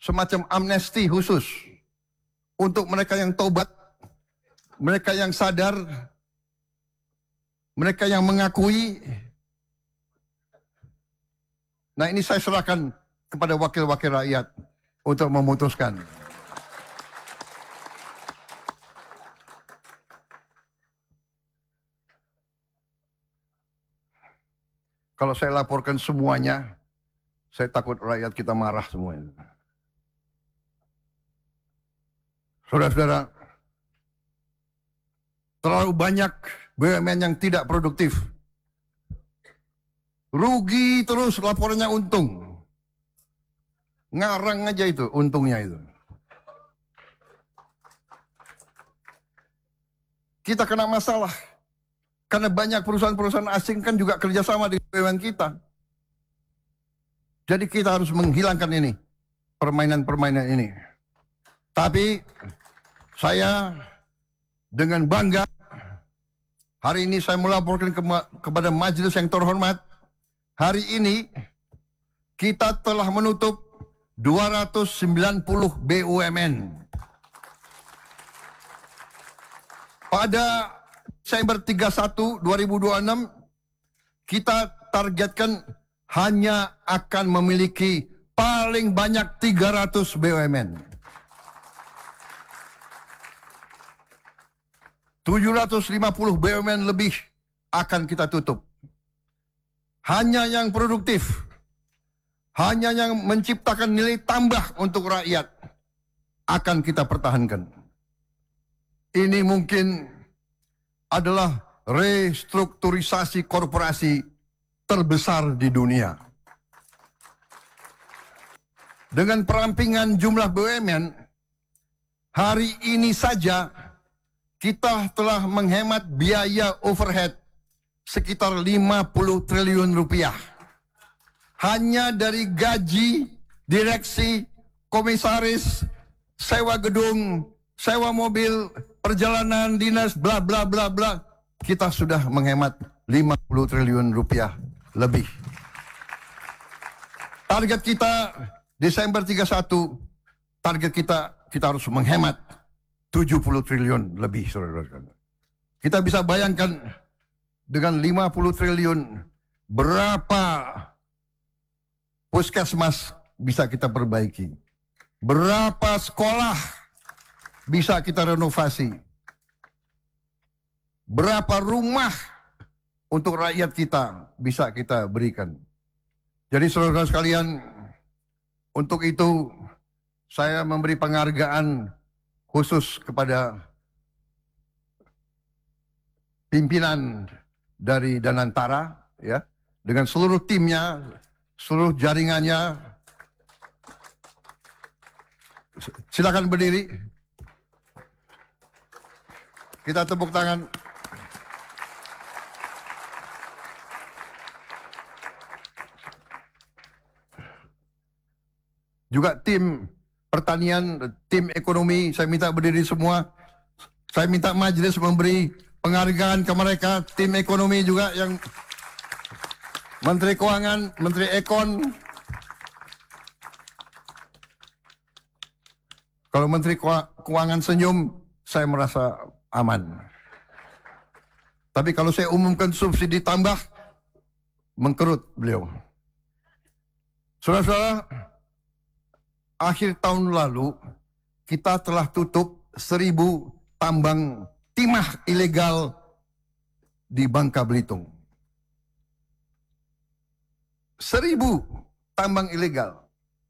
semacam amnesti khusus untuk mereka yang tobat, mereka yang sadar, mereka yang mengakui. Nah, ini saya serahkan kepada wakil-wakil rakyat untuk memutuskan. Kalau saya laporkan semuanya, saya takut rakyat kita marah semuanya. Saudara-saudara, terlalu banyak BUMN yang tidak produktif. Rugi terus, laporannya untung. Ngarang aja itu, untungnya itu. Kita kena masalah. Karena banyak perusahaan-perusahaan asing kan juga kerjasama dengan BUMN kita. Jadi kita harus menghilangkan ini, permainan-permainan ini. Tapi saya dengan bangga, hari ini saya melaporkan kepada majelis yang terhormat, hari ini kita telah menutup 290 BUMN. Pada Desember 31, 2026, kita targetkan hanya akan memiliki paling banyak 300 BUMN. 750 BUMN lebih akan kita tutup. Hanya yang produktif, hanya yang menciptakan nilai tambah untuk rakyat akan kita pertahankan. Ini mungkin adalah restrukturisasi korporasi terbesar di dunia. Dengan perampingan jumlah BUMN, hari ini saja kita telah menghemat biaya overhead sekitar 50 triliun rupiah. Hanya dari gaji, direksi, komisaris, sewa gedung, sewa mobil, perjalanan dinas, bla bla bla bla, kita sudah menghemat 50 triliun rupiah lebih. Target kita Desember 31, target kita harus menghemat 70 triliun lebih, saudara-saudara. Kita bisa bayangkan dengan 50 triliun berapa puskesmas bisa kita perbaiki, berapa sekolah bisa kita renovasi, berapa rumah untuk rakyat kita bisa kita berikan. Jadi saudara-saudara sekalian, untuk itu saya memberi penghargaan khusus kepada pimpinan dari Danantara, ya, dengan seluruh timnya, seluruh jaringannya. Silakan berdiri. Kita tepuk tangan. Juga tim pertanian, tim ekonomi, saya minta berdiri semua. Saya minta majelis memberi penghargaan ke mereka, tim ekonomi juga yang Menteri Keuangan, Menteri Ekon. Kalau Menteri Keuangan senyum, saya merasa aman. Tapi kalau saya umumkan subsidi tambah, mengkerut beliau. Saudara-saudara, akhir tahun lalu kita telah tutup 1.000 tambang timah ilegal di Bangka Belitung. 1.000 tambang ilegal.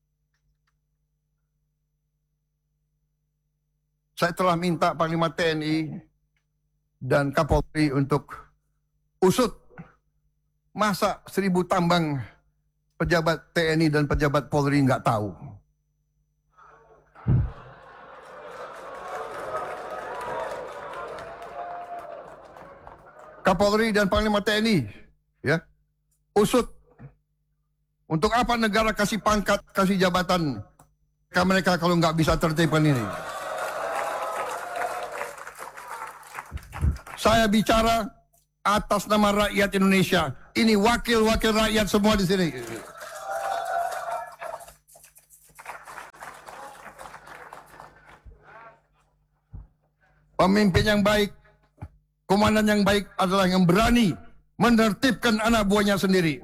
Saya telah minta Panglima TNI dan Kapolri untuk usut. Masa 1.000 tambang pejabat TNI dan pejabat Polri nggak tahu? Kapolri dan Panglima TNI, ya, usut. Untuk apa negara kasih pangkat, kasih jabatan ke mereka kalau nggak bisa tertibkan ini? Saya bicara atas nama rakyat Indonesia. Ini wakil-wakil rakyat semua di sini. Pemimpin yang baik, komandan yang baik adalah yang berani menertibkan anak buahnya sendiri.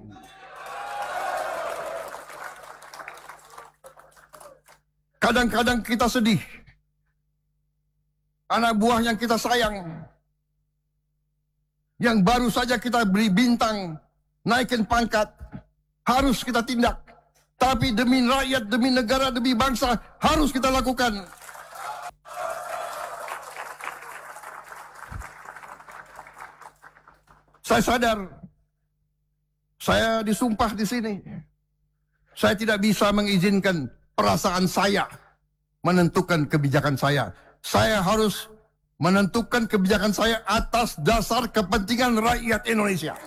Kadang-kadang kita sedih. Anak buah yang kita sayang, yang baru saja kita beri bintang, naikin pangkat, harus kita tindak. Tapi demi rakyat, demi negara, demi bangsa, harus kita lakukan. Saya sadar, saya disumpah di sini. Saya tidak bisa mengizinkan perasaan saya menentukan kebijakan saya. Saya harus menentukan kebijakan saya atas dasar kepentingan rakyat Indonesia.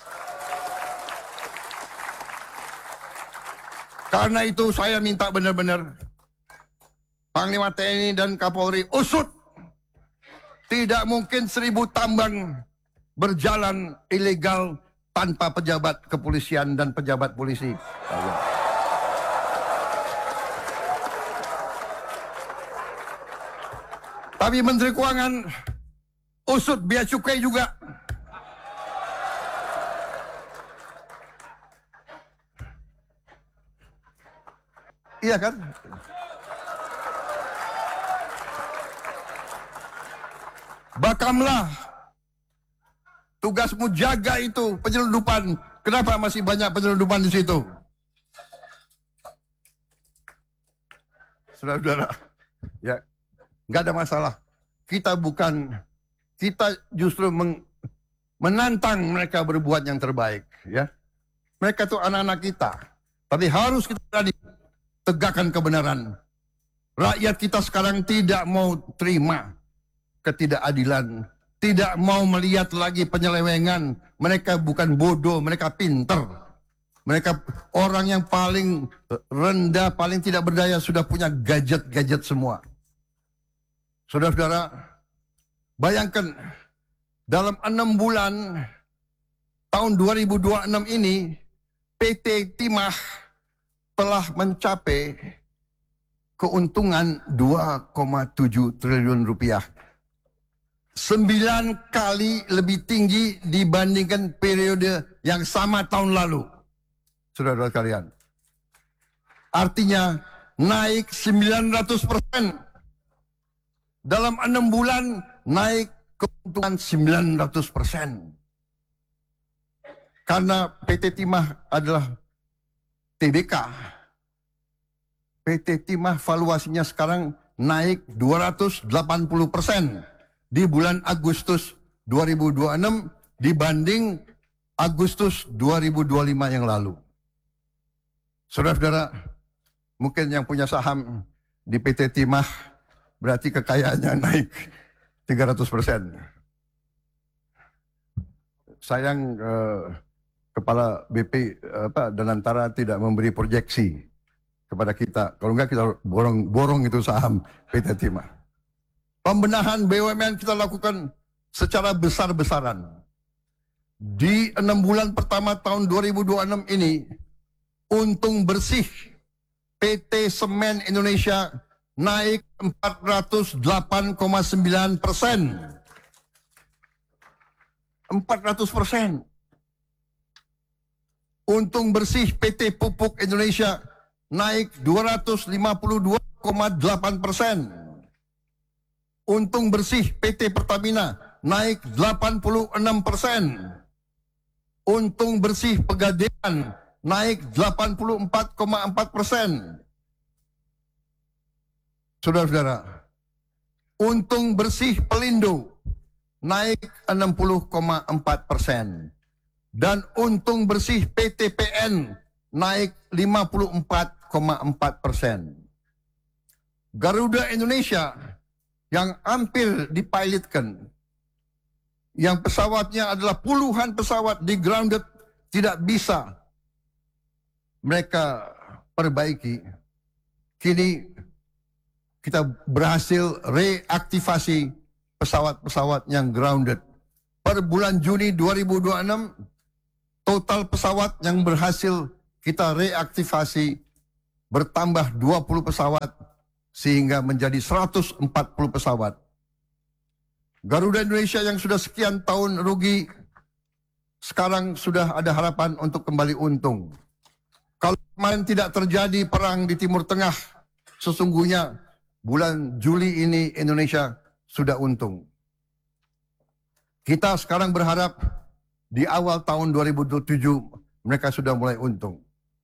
Karena itu saya minta benar-benar Panglima TNI dan Kapolri usut. Tidak mungkin 1000 tambang berjalan ilegal tanpa pejabat kepolisian dan pejabat polisi. Tapi Menteri Keuangan usut bea cukai juga. Iya kan? Bakamlah, tugasmu jaga itu penyelundupan. Kenapa masih banyak penyelundupan di situ? Saudara-saudara, ya, nggak ada masalah. Kita justru menantang mereka berbuat yang terbaik. Ya, mereka itu anak-anak kita. Tapi harus kita berani tegakkan kebenaran. Rakyat kita sekarang tidak mau terima ketidakadilan, tidak mau melihat lagi penyelewengan. Mereka bukan bodoh, mereka pinter. Mereka orang yang paling rendah, paling tidak berdaya, sudah punya gadget-gadget semua. Saudara-saudara, bayangkan dalam 6 bulan tahun 2026 ini, PT Timah telah mencapai keuntungan 2,7 triliun rupiah. 9 kali lebih tinggi dibandingkan periode yang sama tahun lalu. Saudara-saudara kalian. Artinya naik 900%. Dalam 6 bulan naik keuntungan 900%. Karena PT Timah adalah TBK. PT Timah valuasinya sekarang naik 280% di bulan Agustus 2026 dibanding Agustus 2025 yang lalu. Saudara-saudara, mungkin yang punya saham di PT Timah berarti kekayaannya naik 300%. Sayang Kepala BP Danantara tidak memberi proyeksi kepada kita. Kalau enggak kita borong itu saham PT Timah. Pembenahan BUMN kita lakukan secara besar-besaran. Di 6 bulan pertama tahun 2026 ini, untung bersih PT Semen Indonesia naik 408,9%. 400%. Untung bersih PT Pupuk Indonesia naik 252,8%. Untung bersih PT Pertamina naik 86%. Untung bersih Pegadaian naik 84,4%. Saudara-saudara, untung bersih Pelindo naik 60,4%. Dan untung bersih PTPN naik 54,4%. Garuda Indonesia yang hampir dipilotkan, yang pesawatnya adalah puluhan pesawat di grounded, tidak bisa mereka perbaiki. Kini kita berhasil reaktivasi pesawat-pesawat yang grounded. Per bulan Juni 2026, total pesawat yang berhasil kita reaktivasi bertambah 20 pesawat sehingga menjadi 140 pesawat. Garuda Indonesia yang sudah sekian tahun rugi, sekarang sudah ada harapan untuk kembali untung. Kalau kemarin tidak terjadi perang di Timur Tengah, sesungguhnya bulan Juli ini Indonesia sudah untung. Kita sekarang berharap di awal tahun 2027 mereka sudah mulai untung.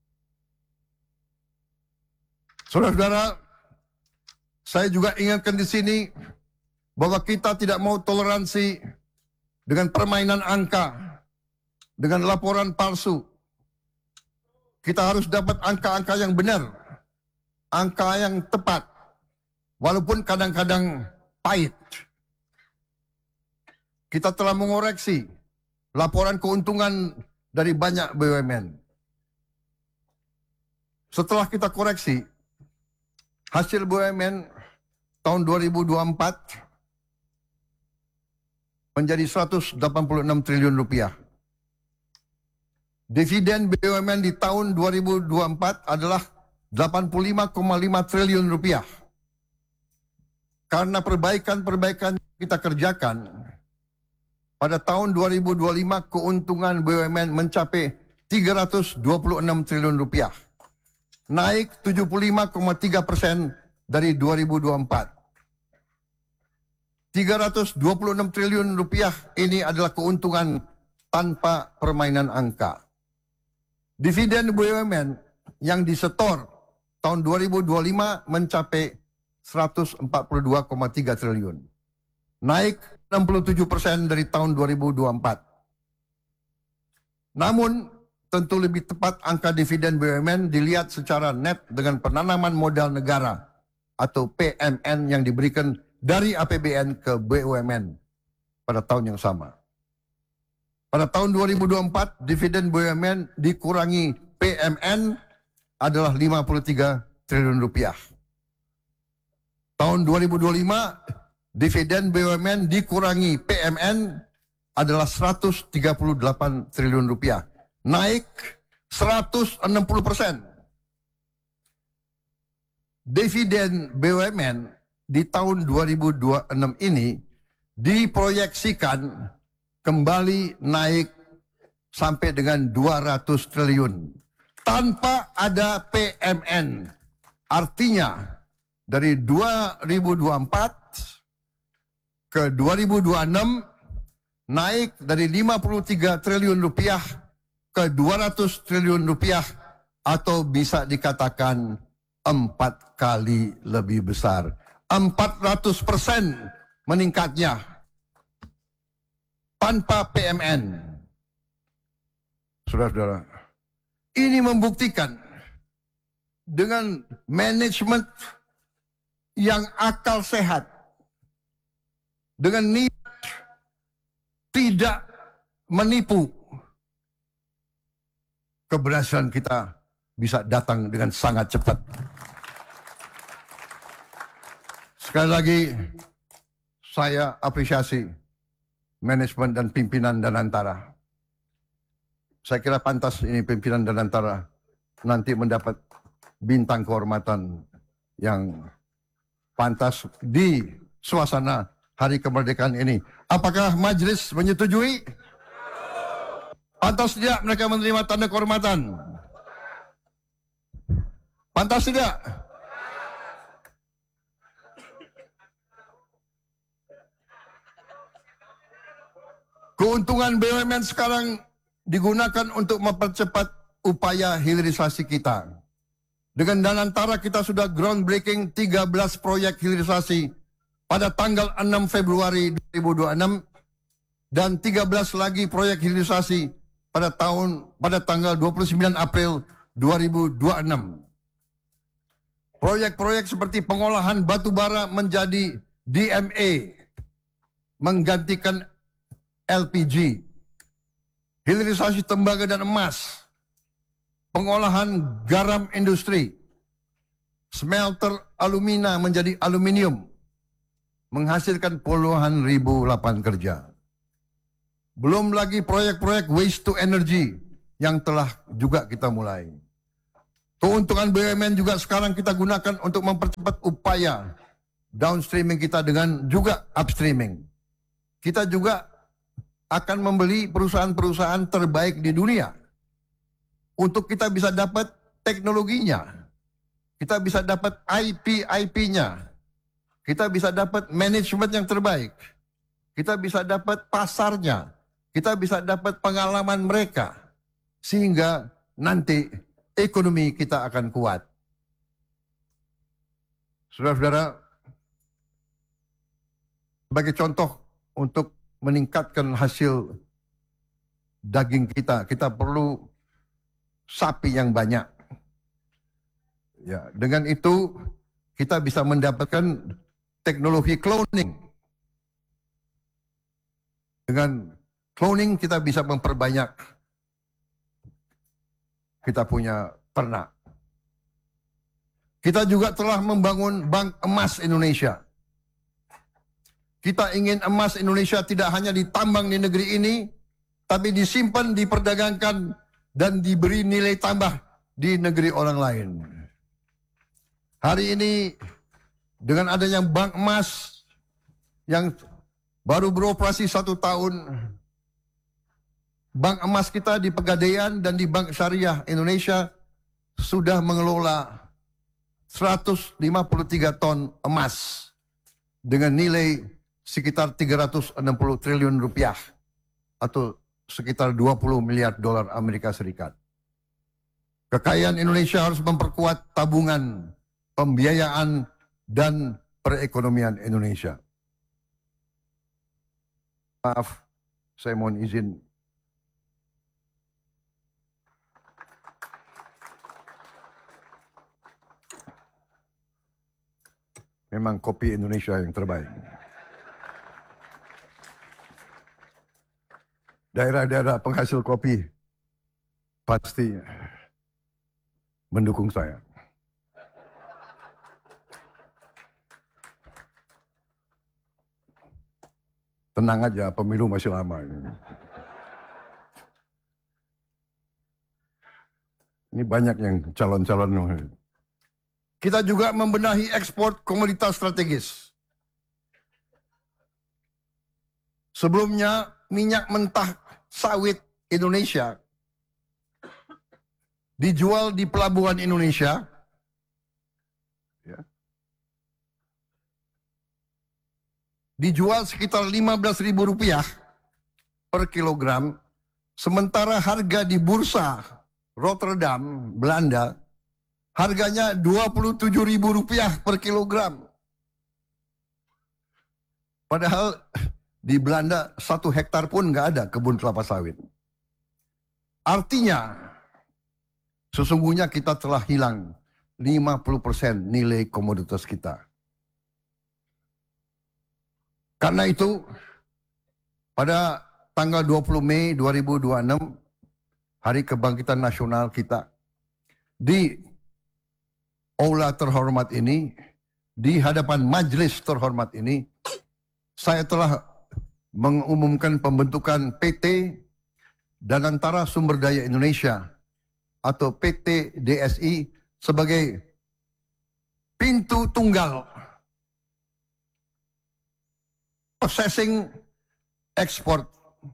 Saudara-saudara, saya juga ingatkan di sini bahwa kita tidak mau toleransi dengan permainan angka, dengan laporan palsu. Kita harus dapat angka-angka yang benar, angka yang tepat, walaupun kadang-kadang pahit. Kita telah mengoreksi laporan keuntungan dari banyak BUMN. Setelah kita koreksi, hasil BUMN tahun 2024 menjadi 186 triliun rupiah. Dividen BUMN di tahun 2024 adalah 85,5 triliun rupiah. Karena perbaikan-perbaikan yang kita kerjakan, pada tahun 2025 keuntungan BUMN mencapai 326 triliun rupiah. Naik 75,3% dari 2024. 326 triliun rupiah ini adalah keuntungan tanpa permainan angka. Dividen BUMN yang disetor tahun 2025 mencapai 142,3 triliun. Naik 67% dari tahun 2024. Namun, tentu lebih tepat angka dividen BUMN dilihat secara net dengan penanaman modal negara atau PMN yang diberikan dari APBN ke BUMN pada tahun yang sama. Pada tahun 2024, dividen BUMN dikurangi PMN adalah 53 triliun rupiah. Tahun 2025, dividen BUMN dikurangi PMN adalah 138 triliun rupiah. Naik 160%. Dividen BUMN di tahun 2026 ini diproyeksikan kembali naik sampai dengan 200 triliun tanpa ada PMN. Artinya dari 2024 ke 2026 naik dari 53 triliun rupiah ke 200 triliun rupiah atau bisa dikatakan 4 kali lebih besar. 400% meningkatnya tanpa PMN. Saudara-saudara, ini membuktikan dengan manajemen yang akal sehat, dengan niat tidak menipu, keberhasilan kita bisa datang dengan sangat cepat. Sekali lagi, saya apresiasi manajemen dan pimpinan Danantara. Saya kira pantas ini pimpinan Danantara nanti mendapat bintang kehormatan yang pantas di suasana Hari Kemerdekaan ini. Apakah majelis menyetujui? Pantas tidak mereka menerima tanda kehormatan? Pantas tidak? Keuntungan BUMN sekarang digunakan untuk mempercepat upaya hilirisasi kita. Dengan Danantara kita sudah groundbreaking 13 proyek hilirisasi pada tanggal 6 Februari 2026 dan 13 lagi proyek hilirisasi pada tanggal 29 April 2026. Proyek-proyek seperti pengolahan batu bara menjadi DMA, menggantikan LPG, hilirisasi tembaga dan emas, pengolahan garam industri, smelter alumina menjadi aluminium, menghasilkan puluhan ribu lapangan kerja. Belum lagi proyek-proyek waste to energy yang telah juga kita mulai. Keuntungan BUMN juga sekarang kita gunakan untuk mempercepat upaya downstreaming kita dengan juga upstreaming. kita juga akan membeli perusahaan-perusahaan terbaik di dunia untuk kita bisa dapat teknologinya, kita bisa dapat IP-nya, kita bisa dapat manajemen yang terbaik, kita bisa dapat pasarnya, kita bisa dapat pengalaman mereka, sehingga nanti ekonomi kita akan kuat. Saudara-saudara, sebagai contoh untuk meningkatkan hasil daging kita, kita perlu sapi yang banyak. Ya, dengan itu kita bisa mendapatkan teknologi cloning. Dengan cloning kita bisa memperbanyak kita punya ternak. Kita juga telah membangun Bank Emas Indonesia. Kita ingin emas Indonesia tidak hanya ditambang di negeri ini, tapi disimpan, diperdagangkan, dan diberi nilai tambah di negeri orang lain. Hari ini, dengan adanya Bank Emas yang baru beroperasi 1 tahun, Bank Emas kita di Pegadaian dan di Bank Syariah Indonesia sudah mengelola 153 ton emas dengan nilai sekitar 360 triliun rupiah atau sekitar 20 miliar dolar Amerika Serikat. Kekayaan Indonesia harus memperkuat tabungan, pembiayaan, dan perekonomian Indonesia. Maaf, saya mohon izin. Memang kopi Indonesia yang terbaik. Daerah-daerah penghasil kopi pasti mendukung saya. Tenang aja, pemilu masih lama. Ini banyak yang calon-calon. Kita juga membenahi ekspor komoditas strategis. Sebelumnya minyak mentah sawit Indonesia dijual di pelabuhan Indonesia, ya, dijual sekitar Rp15.000 per kilogram, sementara harga di bursa Rotterdam, Belanda, harganya Rp27.000 per kilogram. Padahal di Belanda 1 hektar pun nggak ada kebun kelapa sawit. Artinya, sesungguhnya kita telah hilang 50% nilai komoditas kita. Karena itu, pada tanggal 20 Mei 2026, Hari Kebangkitan Nasional kita, di aula terhormat ini, di hadapan majelis terhormat ini, saya telah mengumumkan pembentukan PT Danantara Sumber Daya Indonesia atau PT DSI sebagai pintu tunggal processing ekspor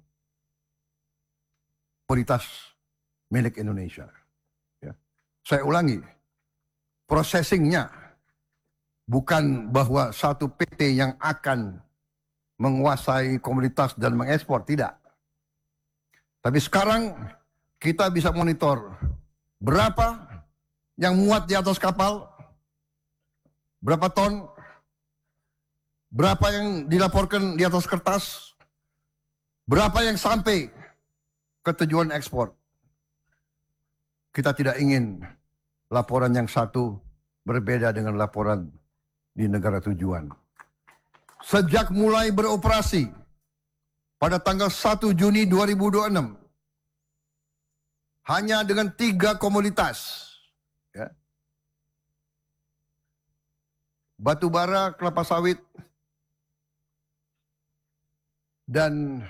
komoditas milik Indonesia. Ya. Saya ulangi, processingnya bukan bahwa satu PT yang akan menguasai komoditas dan mengekspor, tidak. Tapi sekarang kita bisa monitor berapa yang muat di atas kapal, berapa ton, berapa yang dilaporkan di atas kertas, berapa yang sampai ke tujuan ekspor. Kita tidak ingin laporan yang satu berbeda dengan laporan di negara tujuan. Sejak mulai beroperasi pada tanggal 1 Juni 2026, hanya dengan 3 komoditas, ya, batu bara, kelapa sawit, dan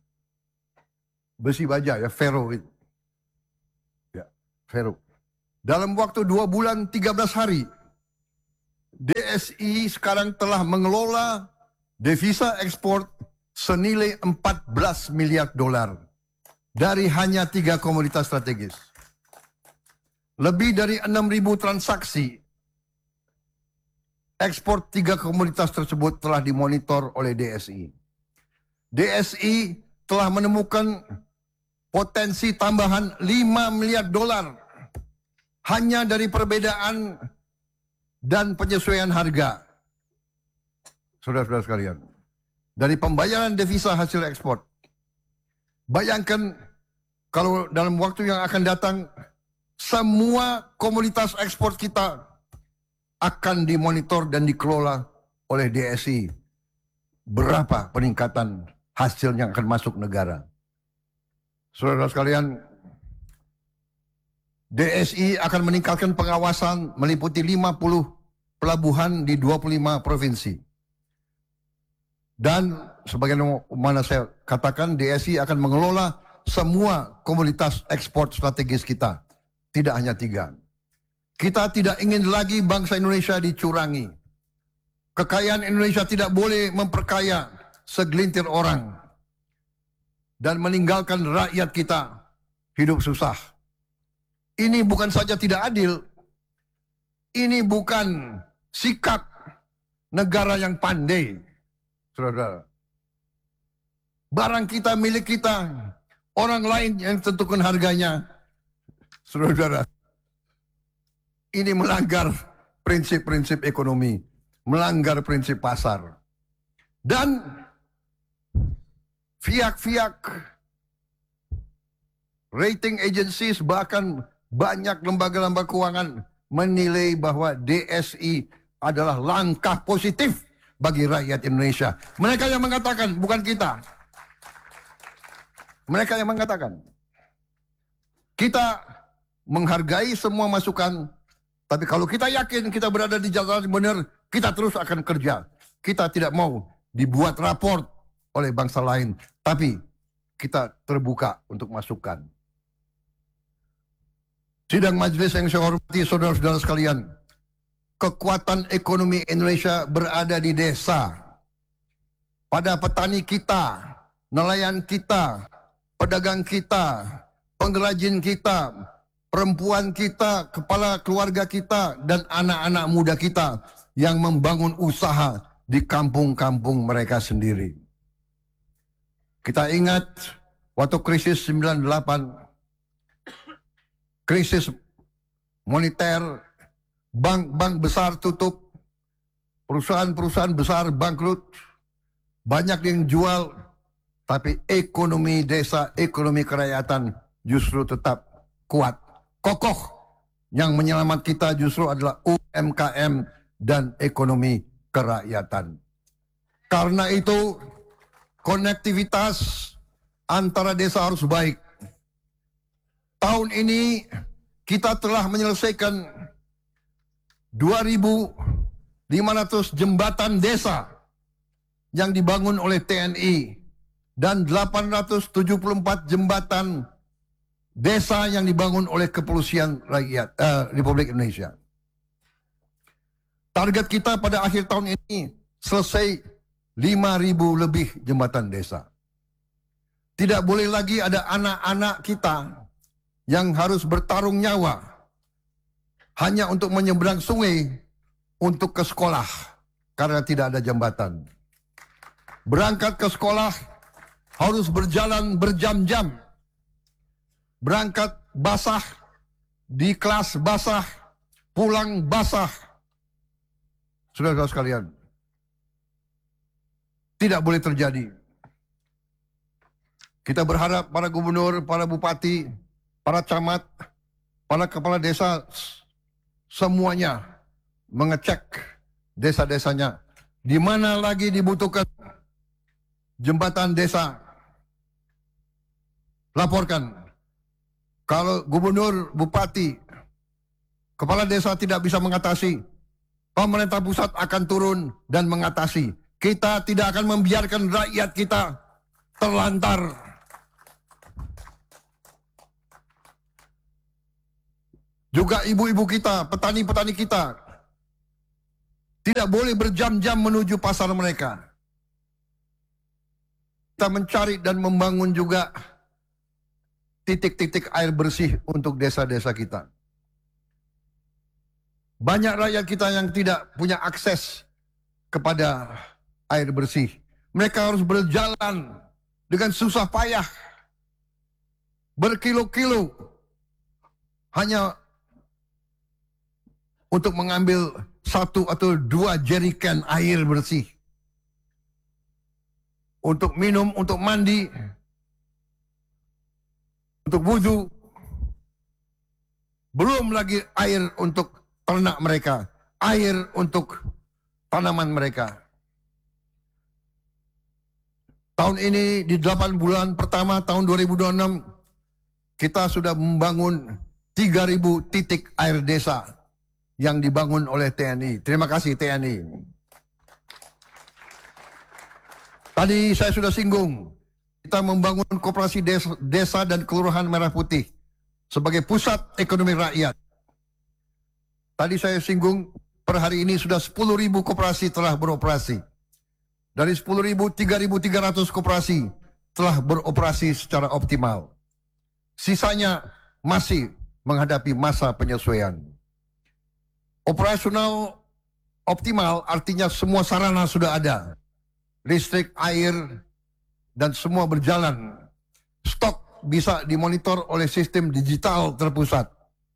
besi baja, ya, fero itu. Ya, fero. Dalam waktu 2 bulan 13 hari, DSI sekarang telah mengelola devisa ekspor senilai 14 miliar dolar dari hanya 3 komoditas strategis. Lebih dari 6.000 transaksi ekspor 3 komoditas tersebut telah dimonitor oleh DSI. DSI telah menemukan potensi tambahan 5 miliar dolar hanya dari perbedaan dan penyesuaian harga. Saudara-saudara sekalian, dari pembayaran devisa hasil ekspor. Bayangkan kalau dalam waktu yang akan datang, semua komoditas ekspor kita akan dimonitor dan dikelola oleh DSI. Berapa peningkatan hasil yang akan masuk negara? Saudara sekalian, DSI akan meningkatkan pengawasan meliputi 50 pelabuhan di 25 provinsi. Dan sebagaimana saya katakan, DSI akan mengelola semua komoditas ekspor strategis kita. Tidak hanya 3. Kita tidak ingin lagi bangsa Indonesia dicurangi. Kekayaan Indonesia tidak boleh memperkaya segelintir orang dan meninggalkan rakyat kita hidup susah. Ini bukan saja tidak adil, ini bukan sikap negara yang pandai, saudara. Barang kita milik kita, orang lain yang tentukan harganya, saudara. Ini melanggar prinsip-prinsip ekonomi, melanggar prinsip pasar. Dan pihak-pihak rating agencies, bahkan banyak lembaga-lembaga keuangan menilai bahwa DSI adalah langkah positif bagi rakyat Indonesia. Mereka yang mengatakan, bukan kita. Mereka yang mengatakan. Kita menghargai semua masukan, tapi kalau kita yakin kita berada di jalan yang benar, kita terus akan kerja. Kita tidak mau dibuat raport oleh bangsa lain, tapi kita terbuka untuk masukan. Sidang majelis yang saya hormati, saudara-saudara sekalian, kekuatan ekonomi Indonesia berada di desa. Pada petani kita, nelayan kita, pedagang kita, pengrajin kita, perempuan kita, kepala keluarga kita, dan anak-anak muda kita yang membangun usaha di kampung-kampung mereka sendiri. Kita ingat waktu krisis 98, krisis moneter, bank-bank besar tutup, perusahaan-perusahaan besar bangkrut, banyak yang jual, tapi ekonomi desa, ekonomi kerakyatan justru tetap kuat, kokoh. Yang menyelamat kita justru adalah UMKM dan ekonomi kerakyatan. Karena itu, konektivitas antara desa harus baik. Tahun ini kita telah menyelesaikan 2.500 jembatan desa yang dibangun oleh TNI dan 874 jembatan desa yang dibangun oleh Kepolisian Rakyat Republik Indonesia. Target kita pada akhir tahun ini selesai 5.000 lebih jembatan desa. Tidak boleh lagi ada anak-anak kita yang harus bertarung nyawa hanya untuk menyeberang sungai untuk ke sekolah karena tidak ada jembatan. Berangkat ke sekolah harus berjalan berjam-jam. Berangkat basah, di kelas basah, pulang basah. Saudara-saudara sekalian, tidak boleh terjadi. Kita berharap para gubernur, para bupati, para camat, para kepala desa, semuanya mengecek desa-desanya. Di mana lagi dibutuhkan jembatan desa, laporkan. Kalau gubernur, bupati, kepala desa tidak bisa mengatasi, pemerintah pusat akan turun dan mengatasi. Kita tidak akan membiarkan rakyat kita terlantar. Juga ibu-ibu kita, petani-petani kita, tidak boleh berjam-jam menuju pasar mereka. kita mencari dan membangun juga titik-titik air bersih untuk desa-desa kita. Banyak rakyat kita yang tidak punya akses kepada air bersih. Mereka harus berjalan dengan susah payah, berkilo-kilo, hanya untuk mengambil 1 atau 2 jerigen air bersih. Untuk minum, untuk mandi, untuk wudhu. Belum lagi air untuk ternak mereka, air untuk tanaman mereka. Tahun ini di 8 bulan pertama tahun 2026 kita sudah membangun 3.000 titik air desa yang dibangun oleh TNI. Terima kasih TNI. Tadi saya sudah singgung, kita membangun koperasi desa dan kelurahan Merah Putih sebagai pusat ekonomi rakyat. Tadi saya singgung, per hari ini sudah 10.000 koperasi telah beroperasi. Dari 10.000, 3.300 koperasi telah beroperasi secara optimal. Sisanya masih menghadapi masa penyesuaian. Operasional optimal artinya semua sarana sudah ada. Listrik, air, dan semua berjalan. Stok bisa dimonitor oleh sistem digital terpusat.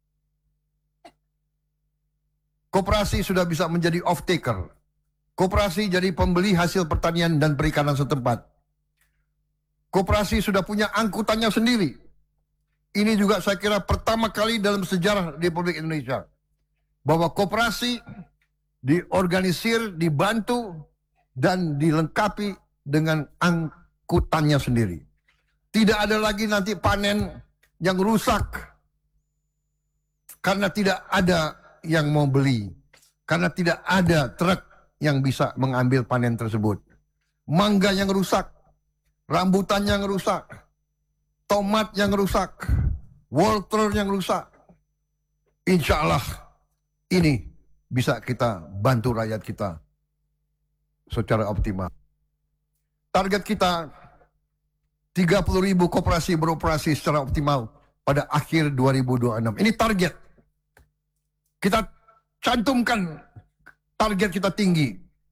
Koperasi sudah bisa menjadi off-taker. Koperasi jadi pembeli hasil pertanian dan perikanan setempat. Koperasi sudah punya angkutannya sendiri. Ini juga saya kira pertama kali dalam sejarah Republik Indonesia. Bahwa koperasi diorganisir, dibantu, dan dilengkapi dengan angkutannya sendiri. Tidak ada lagi nanti panen yang rusak karena tidak ada yang mau beli, karena tidak ada truk yang bisa mengambil panen tersebut. Mangga yang rusak, rambutan yang rusak, tomat yang rusak, wortel yang rusak. Insya Allah ini bisa kita bantu rakyat kita secara optimal. Target kita 30.000 koperasi beroperasi secara optimal pada akhir 2026. Ini target. Kita cantumkan target kita tinggi.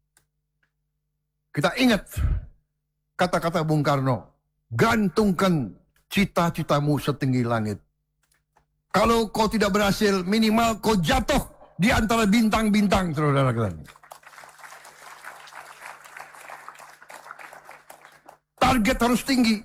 Kita ingat kata-kata Bung Karno, gantungkan cita-citamu setinggi langit. Kalau kau tidak berhasil, minimal kau jatuh di antara bintang-bintang, saudara-saudara. Target harus tinggi.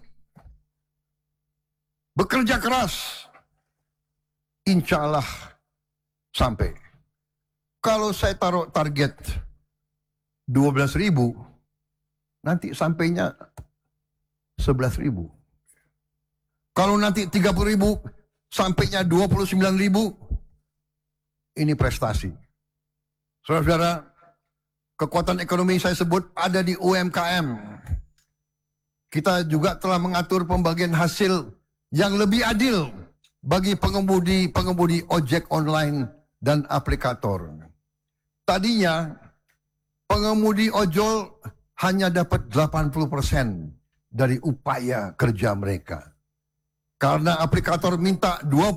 Bekerja keras. Insya Allah sampai. Kalau saya taruh target 12.000, nanti sampainya 11.000. Kalau nanti 30.000, sampainya 29.000, ini prestasi. Saudara-saudara, kekuatan ekonomi saya sebut ada di UMKM. Kita juga telah mengatur pembagian hasil yang lebih adil bagi pengemudi ojek online dan aplikator. Tadinya pengemudi ojol hanya dapat 80% dari upaya kerja mereka. Karena aplikator minta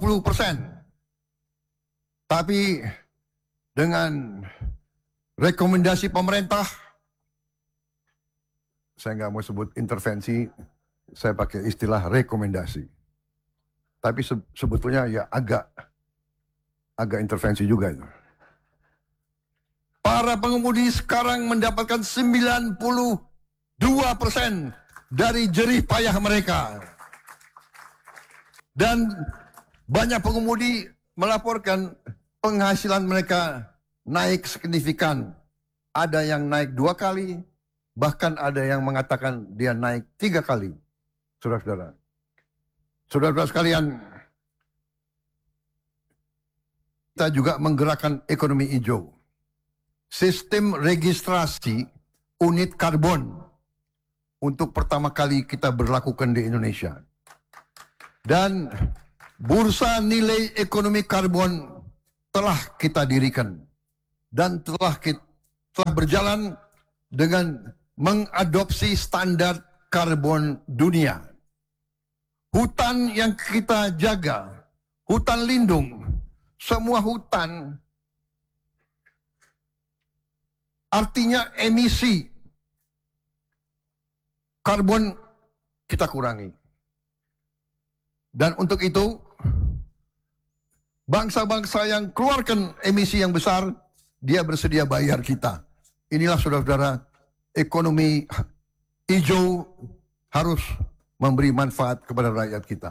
20%. Tapi dengan rekomendasi pemerintah, saya nggak mau sebut intervensi, saya pakai istilah rekomendasi. Tapi sebetulnya ya agak intervensi juga itu. Para pengemudi sekarang mendapatkan 92% dari jerih payah mereka. Dan banyak pengemudi melaporkan penghasilan mereka naik signifikan. Ada yang naik 2 kali, bahkan ada yang mengatakan dia naik 3 kali. Saudara-saudara. Saudara-saudara sekalian, kita juga menggerakkan ekonomi hijau. Sistem registrasi unit karbon untuk pertama kali kita berlakukan di Indonesia. Dan bursa nilai ekonomi karbon telah kita dirikan dan telah berjalan dengan mengadopsi standar karbon dunia. Hutan yang kita jaga, hutan lindung, semua hutan artinya emisi karbon kita kurangi. Dan untuk itu, bangsa-bangsa yang keluarkan emisi yang besar, dia bersedia bayar kita. Inilah saudara-saudara, ekonomi hijau harus memberi manfaat kepada rakyat kita.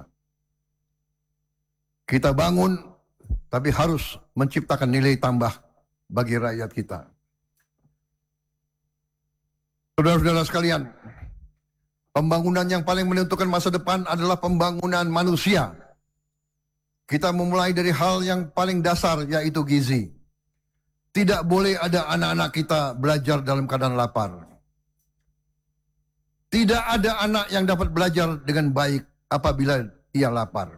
Kita bangun, tapi harus menciptakan nilai tambah bagi rakyat kita. Saudara-saudara sekalian, pembangunan yang paling menentukan masa depan adalah pembangunan manusia. Kita memulai dari hal yang paling dasar, yaitu gizi. Tidak boleh ada anak-anak kita belajar dalam keadaan lapar. Tidak ada anak yang dapat belajar dengan baik apabila ia lapar.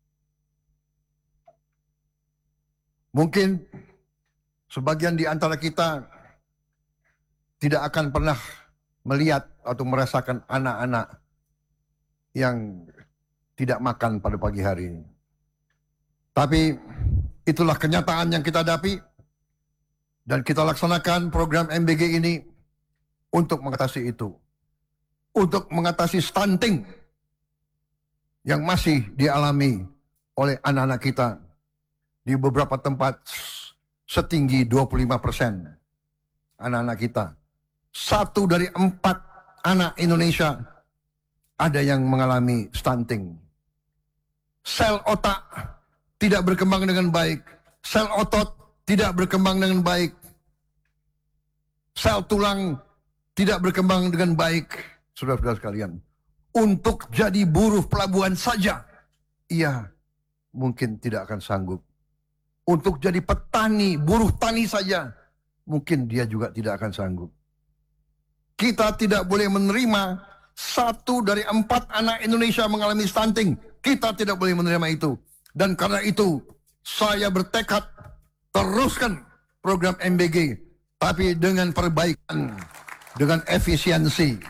Mungkin sebagian di antara kita tidak akan pernah melihat atau merasakan anak-anak yang tidak makan pada pagi hari. Tapi itulah kenyataan yang kita hadapi, dan kita laksanakan program MBG ini untuk mengatasi itu. Untuk mengatasi stunting yang masih dialami oleh anak-anak kita di beberapa tempat setinggi 25% anak-anak kita. 1 dari 4 anak Indonesia ada yang mengalami stunting. Sel otak tidak berkembang dengan baik. Sel otot tidak berkembang dengan baik. Sel tulang tidak berkembang dengan baik. Saudara-saudara sekalian, untuk jadi buruh pelabuhan saja, ia mungkin tidak akan sanggup. Untuk jadi petani, buruh tani saja, mungkin dia juga tidak akan sanggup. Kita tidak boleh menerima 1 dari 4 anak Indonesia mengalami stunting. Kita tidak boleh menerima itu. Dan karena itu, saya bertekad teruskan program MBG, tapi dengan perbaikan, dengan efisiensi.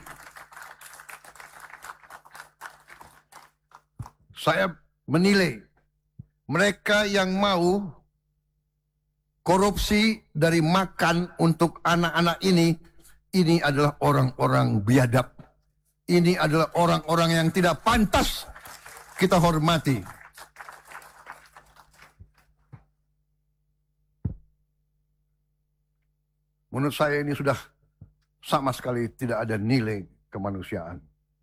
Saya menilai mereka yang mau korupsi dari makan untuk anak-anak ini adalah orang-orang biadab. Ini adalah orang-orang yang tidak pantas kita hormati. Menurut saya ini sudah sama sekali tidak ada nilai kemanusiaan.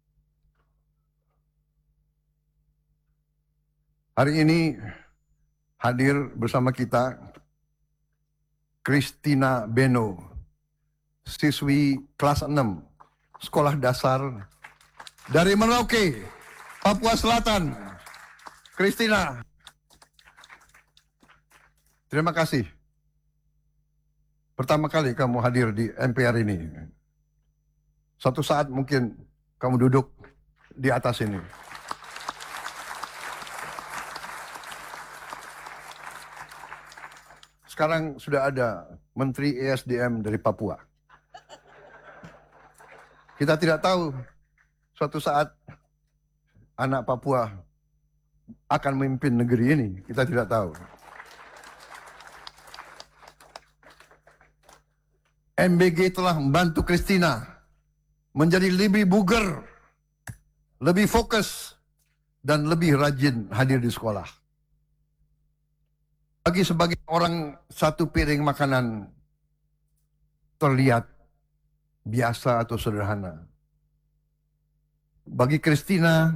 Hari ini hadir bersama kita Christina Beno, siswi kelas 6, sekolah dasar dari Merauke, Papua Selatan. Christina, terima kasih. Pertama kali kamu hadir di MPR ini. Suatu saat mungkin kamu duduk di atas ini. Sekarang sudah ada Menteri ESDM dari Papua. Kita tidak tahu suatu saat anak Papua akan memimpin negeri ini. Kita tidak tahu. MBG telah membantu Christina menjadi lebih bugar, lebih fokus, dan lebih rajin hadir di sekolah. Bagi sebagian orang, 1 piring makanan terlihat biasa atau sederhana. Bagi Christina,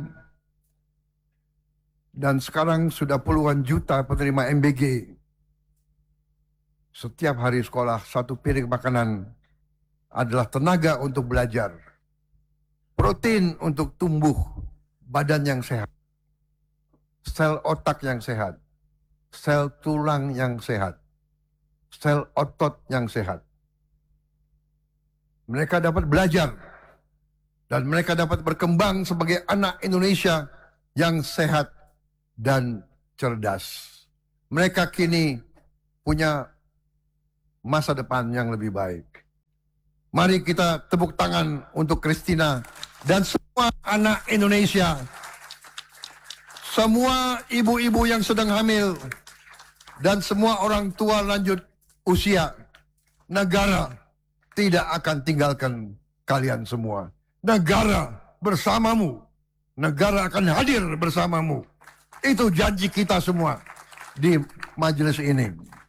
dan sekarang sudah puluhan juta penerima MBG, setiap hari sekolah 1 piring makanan adalah tenaga untuk belajar, protein untuk tumbuh badan yang sehat, sel otak yang sehat, sel tulang yang sehat, sel otot yang sehat. Mereka dapat belajar dan mereka dapat berkembang sebagai anak Indonesia yang sehat dan cerdas. Mereka kini punya masa depan yang lebih baik. Mari kita tepuk tangan untuk Christina dan semua anak Indonesia, semua ibu-ibu yang sedang hamil, dan semua orang tua lanjut usia, negara tidak akan tinggalkan kalian semua. Negara bersamamu. Negara akan hadir bersamamu. Itu janji kita semua di majelis ini.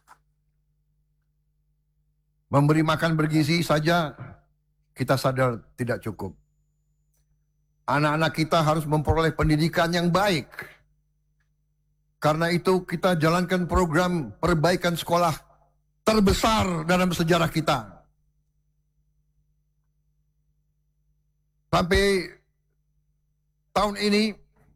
Memberi makan bergizi saja kita sadar tidak cukup. Anak-anak kita harus memperoleh pendidikan yang baik. Karena itu kita jalankan program perbaikan sekolah terbesar dalam sejarah kita. Sampai tahun ini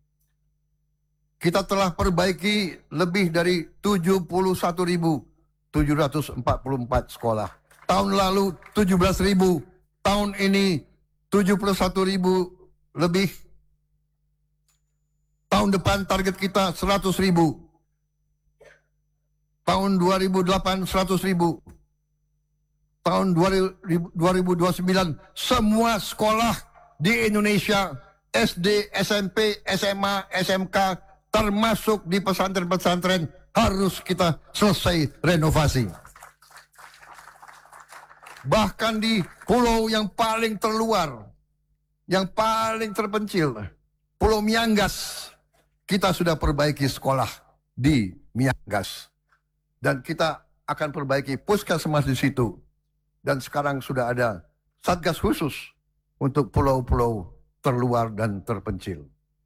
kita telah perbaiki lebih dari 71.744 sekolah. Tahun lalu 17.000, tahun ini 71.000 lebih. Tahun depan target kita 100.000. Tahun 2008 100.000. Tahun 2029 semua sekolah di Indonesia, SD, SMP, SMA, SMK, termasuk di pesantren-pesantren, harus kita selesai renovasi. Bahkan di pulau yang paling terluar, yang paling terpencil, Pulau Miangas, kita sudah perbaiki sekolah di Miangas. Dan kita akan perbaiki puskesmas di situ. Dan sekarang sudah ada satgas khusus untuk pulau-pulau terluar dan terpencil.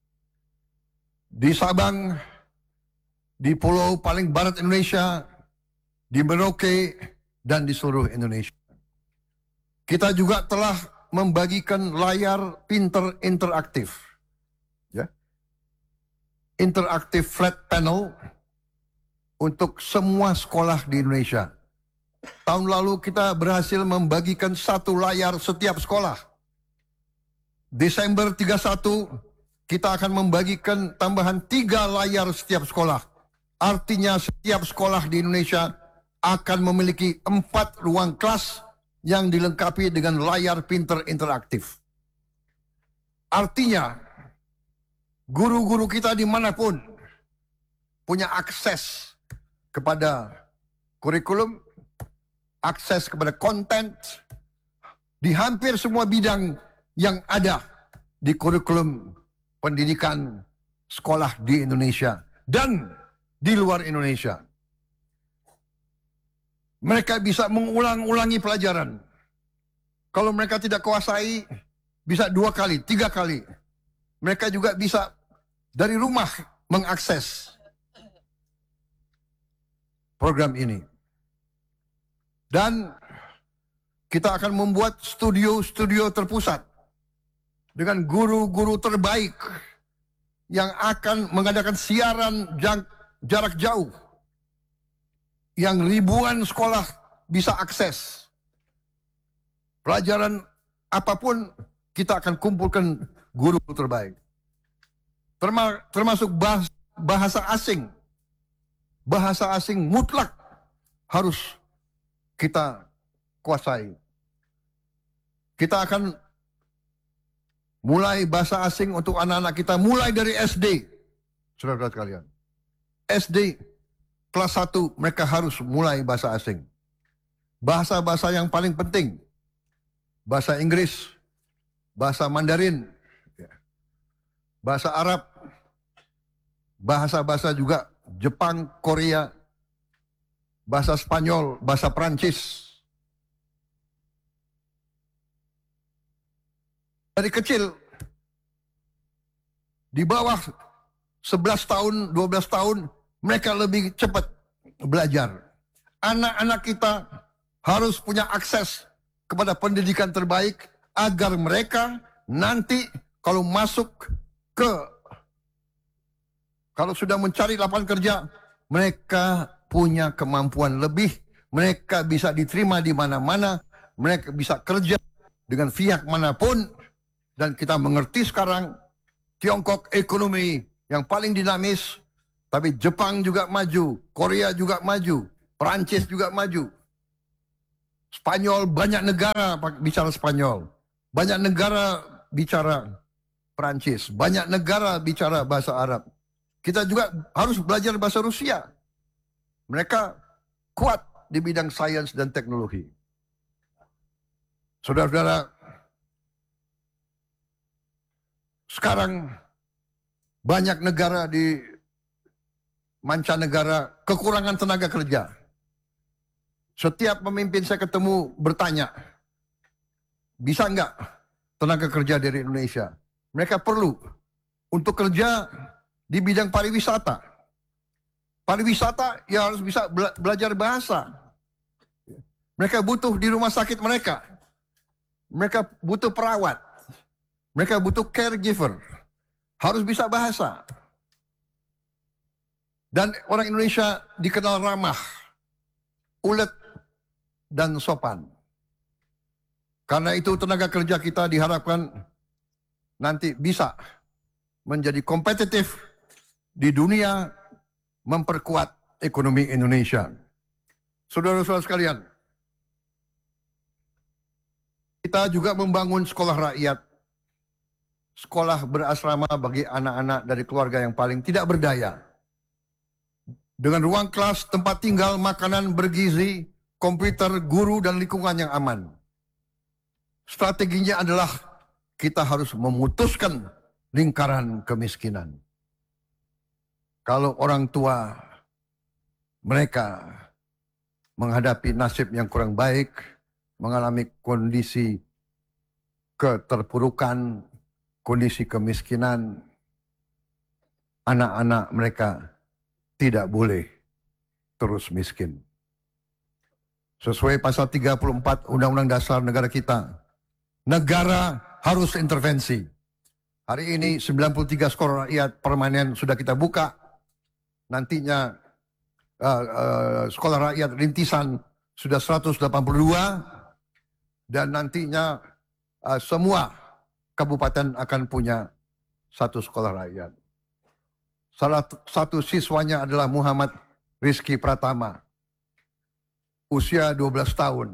Di Sabang, di pulau paling barat Indonesia, di Merauke, dan di seluruh Indonesia. Kita juga telah membagikan layar pinter interaktif. Ya. Interaktif flat panel untuk semua sekolah di Indonesia. Tahun lalu kita berhasil membagikan 1 layar setiap sekolah. Desember 31 kita akan membagikan tambahan 3 layar setiap sekolah. Artinya setiap sekolah di Indonesia akan memiliki 4 ruang kelas yang dilengkapi dengan layar pinter interaktif. Artinya guru-guru kita dimanapun punya akses kepada kurikulum, akses kepada konten di hampir semua bidang yang ada di kurikulum pendidikan sekolah di Indonesia dan di luar Indonesia. Mereka bisa mengulang-ulangi pelajaran. Kalau mereka tidak kuasai, bisa 2 kali, 3 kali. Mereka juga bisa dari rumah mengakses program ini. Dan kita akan membuat studio-studio terpusat dengan guru-guru terbaik yang akan mengadakan siaran jarak jauh yang ribuan sekolah bisa akses. Pelajaran apapun kita akan kumpulkan guru terbaik. Termasuk bahasa asing. Bahasa asing mutlak harus kita kuasai. Kita akan mulai bahasa asing untuk anak-anak kita mulai dari SD. Saudara-saudara sekalian. SD kelas 1 mereka harus mulai bahasa asing. Bahasa-bahasa yang paling penting. Bahasa Inggris, bahasa Mandarin, bahasa Arab, bahasa-bahasa juga Jepang, Korea, bahasa Spanyol, bahasa Prancis. Dari kecil, di bawah 11 tahun, 12 tahun, mereka lebih cepat belajar. Anak-anak kita harus punya akses kepada pendidikan terbaik agar mereka nanti kalau sudah mencari lapangan kerja, mereka punya kemampuan lebih, mereka bisa diterima di mana-mana, mereka bisa kerja dengan pihak manapun. Dan kita mengerti sekarang Tiongkok ekonomi yang paling dinamis, tapi Jepang juga maju, Korea juga maju, Perancis juga maju. Spanyol, banyak negara bicara Spanyol. Banyak negara bicara Perancis, banyak negara bicara bahasa Arab. Kita juga harus belajar bahasa Rusia. Mereka kuat di bidang sains dan teknologi. Saudara-saudara, sekarang banyak negara di mancanegara kekurangan tenaga kerja. Setiap pemimpin saya ketemu bertanya, bisa nggak tenaga kerja dari Indonesia? Mereka perlu untuk kerja di bidang pariwisata. Pariwisata ya harus bisa belajar bahasa. Mereka butuh di rumah sakit mereka. Mereka butuh perawat. Mereka butuh caregiver. Harus bisa bahasa. Dan orang Indonesia dikenal ramah, ulet, dan sopan. Karena itu tenaga kerja kita diharapkan nanti bisa menjadi kompetitif di dunia, memperkuat ekonomi Indonesia. Saudara-saudara sekalian, kita juga membangun sekolah rakyat, sekolah berasrama bagi anak-anak dari keluarga yang paling tidak berdaya. Dengan ruang kelas, tempat tinggal, makanan bergizi, komputer, guru, dan lingkungan yang aman. Strateginya adalah kita harus memutuskan lingkaran kemiskinan. Kalau orang tua mereka menghadapi nasib yang kurang baik, mengalami kondisi keterpurukan, kondisi kemiskinan, anak-anak mereka tidak boleh terus miskin. Sesuai pasal 34 Undang-Undang Dasar Negara kita, negara harus intervensi. Hari ini 93 sekolah rakyat permanen sudah kita buka. Nantinya sekolah rakyat rintisan sudah 182. Dan nantinya semua kabupaten akan punya satu sekolah rakyat. Salah satu siswanya adalah Muhammad Rizky Pratama. Usia 12 tahun.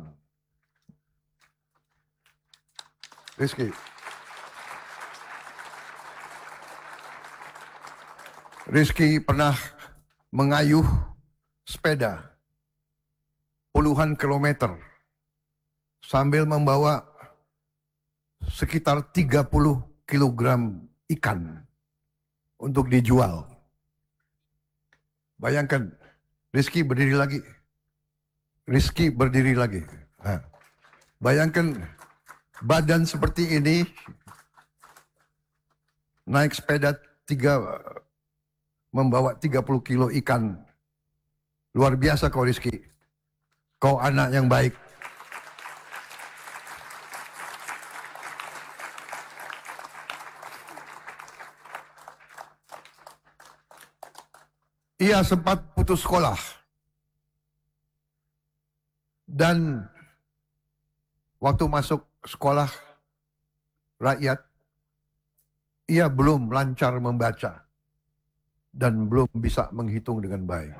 Rizky pernah mengayuh sepeda puluhan kilometer sambil membawa sekitar 30 kilogram ikan untuk dijual. Bayangkan, Rizky berdiri lagi. Nah, bayangkan badan seperti ini, naik sepeda membawa 30 kilo ikan. Luar biasa kau Rizky. Kau anak yang baik. Ia sempat putus sekolah. Dan waktu masuk sekolah rakyat, ia belum lancar membaca dan belum bisa menghitung dengan baik.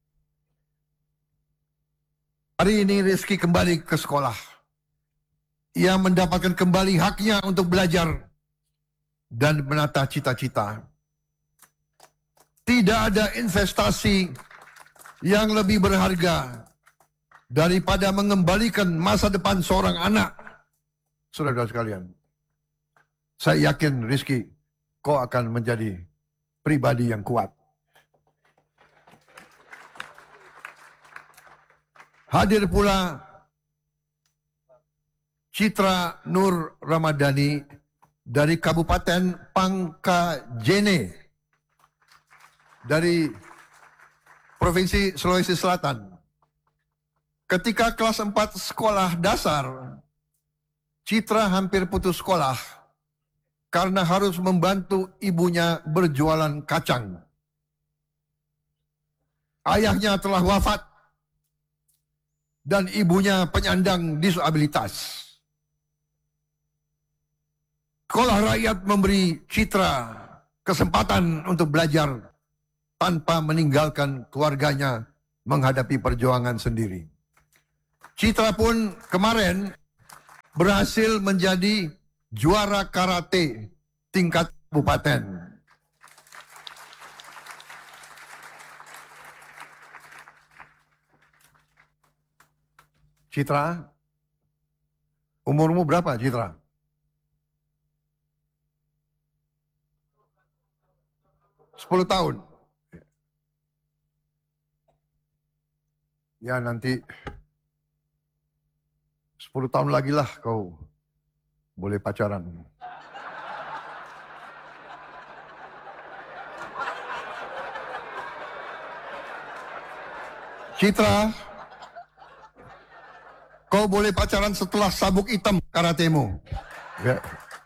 Hari ini Rizky kembali ke sekolah. Ia mendapatkan kembali haknya untuk belajar dan menata cita-cita. Tidak ada investasi yang lebih berharga daripada mengembalikan masa depan seorang anak. Saudara-saudara sekalian, saya yakin Rizky, kau akan menjadi pribadi yang kuat. Hadir pula Citra Nur Ramadhani dari Kabupaten Pangkajene dari Provinsi Sulawesi Selatan. Ketika kelas 4 sekolah dasar, Citra hampir putus sekolah karena harus membantu ibunya berjualan kacang. Ayahnya telah wafat dan ibunya penyandang disabilitas. Sekolah rakyat memberi Citra kesempatan untuk belajar tanpa meninggalkan keluarganya menghadapi perjuangan sendiri. Citra pun kemarin berhasil menjadi juara karate tingkat kabupaten. Citra, umurmu berapa, Citra? Sepuluh tahun. Ya nanti 10 tahun lagi lah kau boleh pacaran. Citra, kau boleh pacaran setelah sabuk hitam karatemu. Ya.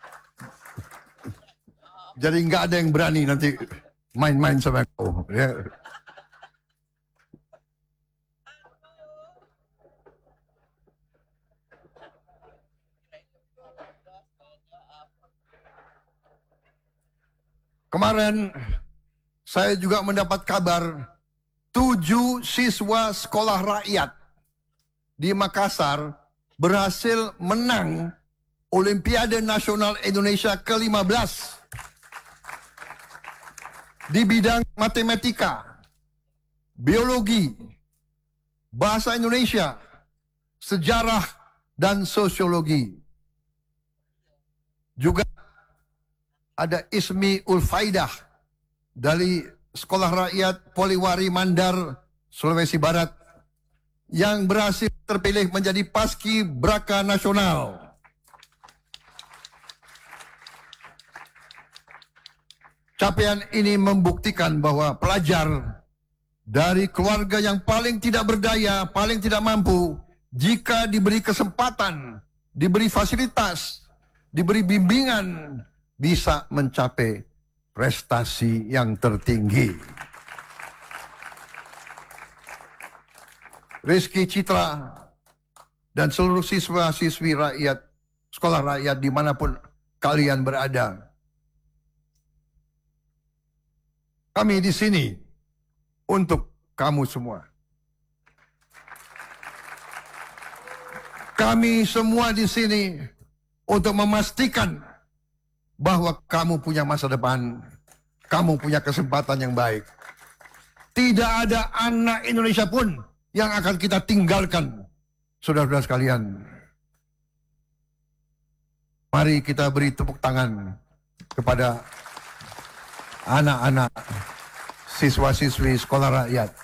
Jadi nggak ada yang berani nanti main-main sama kau. Ya. Kemarin saya juga mendapat kabar 7 siswa sekolah rakyat di Makassar berhasil menang Olimpiade Nasional Indonesia ke-15 di bidang matematika, biologi, bahasa Indonesia, sejarah, dan sosiologi. Juga ada Ismi Ulfaidah dari Sekolah Rakyat Poliwari Mandar, Sulawesi Barat, yang berhasil terpilih menjadi Paski Braka Nasional. Capaian ini membuktikan bahwa pelajar dari keluarga yang paling tidak berdaya, paling tidak mampu, jika diberi kesempatan, diberi fasilitas, diberi bimbingan, bisa mencapai prestasi yang tertinggi. Rizky, Citra, dan seluruh siswa-siswi rakyat, sekolah rakyat dimanapun kalian berada. Kami di sini untuk kamu semua. Kami semua di sini untuk memastikan bahwa kamu punya masa depan, kamu punya kesempatan yang baik. Tidak ada anak Indonesia pun yang akan kita tinggalkan, saudara-saudara sekalian. Mari kita beri tepuk tangan kepada anak-anak siswa-siswi sekolah rakyat.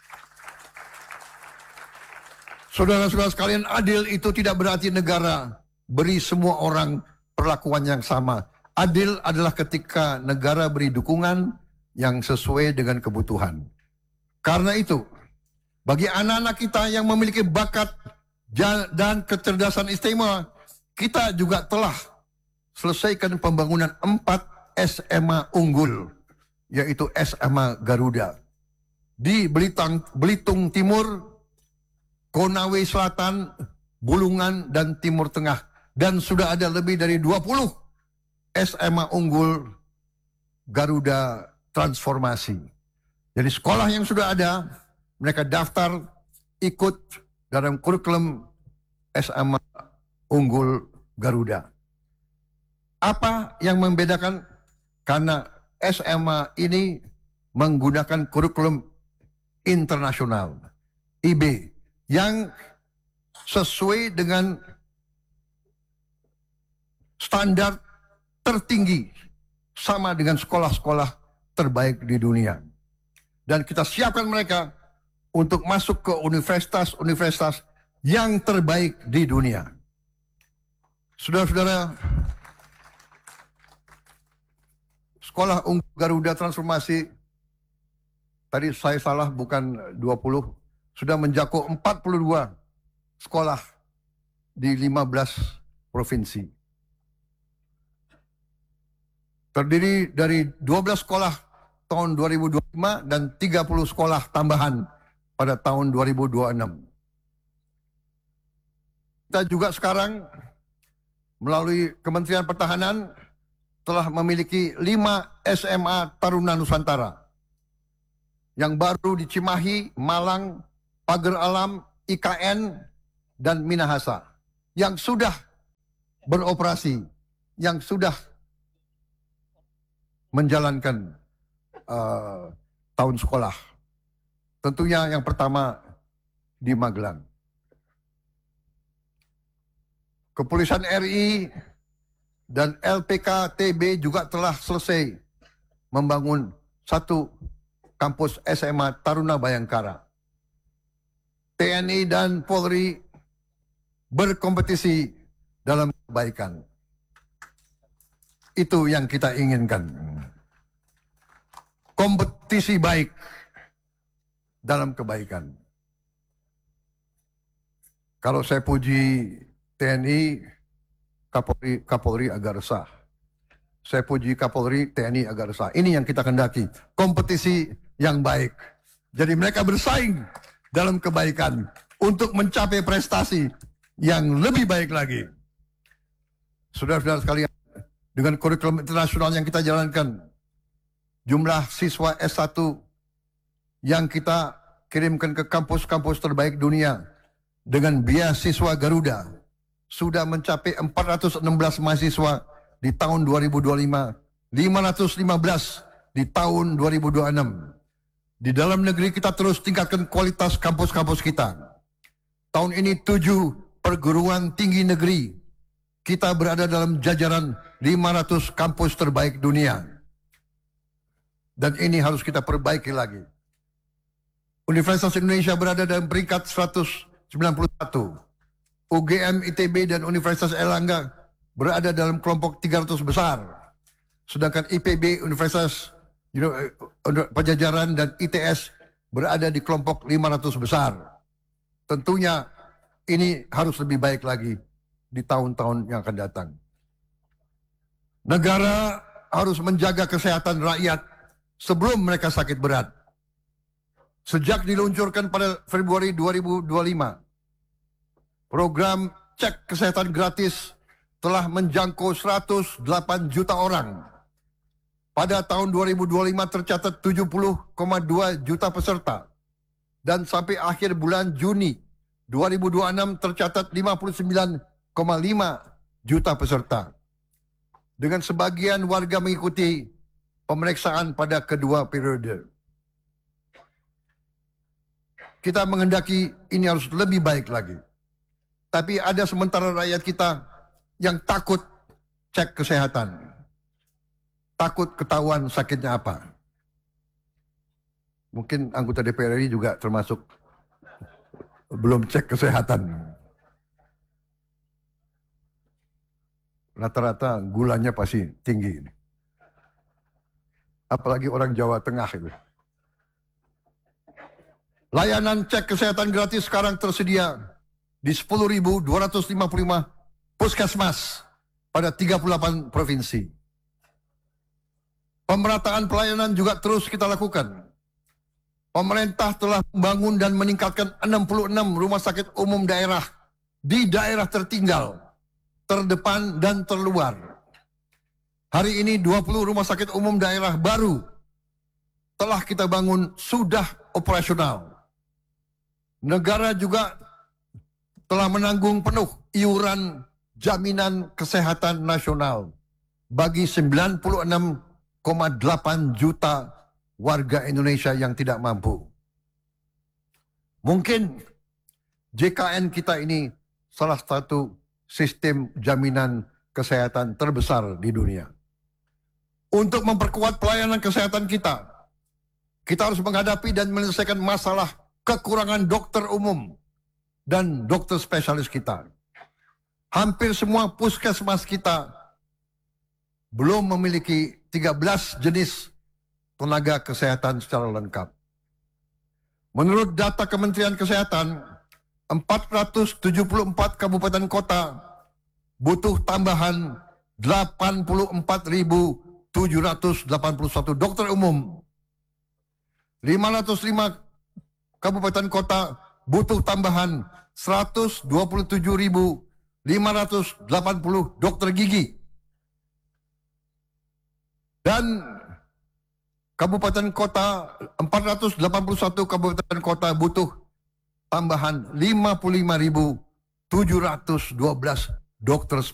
Saudara-saudara sekalian, adil itu tidak berarti negara beri semua orang perlakuan yang sama. Adil adalah ketika negara beri dukungan yang sesuai dengan kebutuhan. Karena itu, bagi anak-anak kita yang memiliki bakat dan kecerdasan istimewa, kita juga telah selesaikan pembangunan 4 SMA unggul, yaitu SMA Garuda. Di Belitung Timur, Konawe Selatan, Bulungan, dan Timur Tengah. Dan sudah ada lebih dari 20 SMA unggul Garuda Transformasi. Jadi sekolah yang sudah ada, mereka daftar ikut dalam kurikulum SMA unggul Garuda. Apa yang membedakan? Karena SMA ini menggunakan kurikulum internasional, IB, yang sesuai dengan standar tertinggi, sama dengan sekolah-sekolah terbaik di dunia. Dan kita siapkan mereka untuk masuk ke universitas-universitas yang terbaik di dunia. Saudara-saudara, Sekolah Unggul Garuda Transformasi, tadi saya salah, bukan 20, sudah mencakup 42 sekolah di 15 provinsi. Terdiri dari 12 sekolah tahun 2025 dan 30 sekolah tambahan pada tahun 2026. Kita juga sekarang melalui Kementerian Pertahanan telah memiliki 5 SMA Taruna Nusantara yang baru di Cimahi, Malang, Pagar Alam, IKN, dan Minahasa yang sudah beroperasi yang sudah menjalankan tahun sekolah. Tentunya yang pertama di Magelang. Kepolisian RI dan LPKTB juga telah selesai membangun satu kampus SMA Taruna Bayangkara. TNI dan Polri berkompetisi dalam kebaikan. Itu yang kita inginkan. Kompetisi baik dalam kebaikan. Kalau saya puji TNI, Kapolri agak resah. Saya puji Kapolri, TNI agak resah. Ini yang kita kendaki, kompetisi yang baik. Jadi mereka bersaing dalam kebaikan untuk mencapai prestasi yang lebih baik lagi. Saudara-saudara sekalian, dengan kurikulum internasional yang kita jalankan, jumlah siswa S1 yang kita kirimkan ke kampus-kampus terbaik dunia dengan beasiswa Garuda sudah mencapai 416 mahasiswa di tahun 2025, 515 di tahun 2026. Di dalam negeri kita terus tingkatkan kualitas kampus-kampus kita. Tahun ini 7 perguruan tinggi negeri kita berada dalam jajaran 500 kampus terbaik dunia. Dan ini harus kita perbaiki lagi. Universitas Indonesia berada dalam peringkat 191. UGM, ITB, dan Universitas Erlangga berada dalam kelompok 300 besar. Sedangkan IPB, Universitas Pajajaran, dan ITS berada di kelompok 500 besar. Tentunya ini harus lebih baik lagi di tahun-tahun yang akan datang. Negara harus menjaga kesehatan rakyat sebelum mereka sakit berat. Sejak diluncurkan pada Februari 2025, program cek kesehatan gratis telah menjangkau 108 juta orang. Pada tahun 2025 tercatat 70,2 juta peserta. Dan sampai akhir bulan Juni 2026 tercatat 59,5 juta peserta. Dengan sebagian warga mengikuti pemeriksaan pada kedua periode. Kita menghendaki ini harus lebih baik lagi. Tapi ada sementara rakyat kita yang takut cek kesehatan. Takut ketahuan sakitnya apa. Mungkin anggota DPR RI juga termasuk belum cek kesehatan. Rata-rata gulanya pasti tinggi. Apalagi orang Jawa Tengah itu. Layanan cek kesehatan gratis sekarang tersedia di 10.255 puskesmas pada 38 provinsi. Pemerataan pelayanan juga terus kita lakukan. Pemerintah telah membangun dan meningkatkan 66 rumah sakit umum daerah di daerah tertinggal, terdepan, dan terluar. Hari ini 20 rumah sakit umum daerah baru telah kita bangun sudah operasional. Negara juga telah menanggung penuh iuran jaminan kesehatan nasional bagi 96,8 juta warga Indonesia yang tidak mampu. Mungkin JKN kita ini salah satu sistem jaminan kesehatan terbesar di dunia. Untuk memperkuat pelayanan kesehatan kita harus menghadapi dan menyelesaikan masalah kekurangan dokter umum dan dokter spesialis kita. Hampir semua puskesmas kita belum memiliki 13 jenis tenaga kesehatan secara lengkap. Menurut data Kementerian Kesehatan, 474 kabupaten kota butuh tambahan 84.781 dokter umum. 505 kabupaten kota butuh tambahan 127.580 dokter gigi. Dan kabupaten kota 481 kabupaten kota butuh tambahan 55.712 dokter